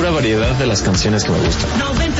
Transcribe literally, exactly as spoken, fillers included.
pura variedad de las canciones que me gustan.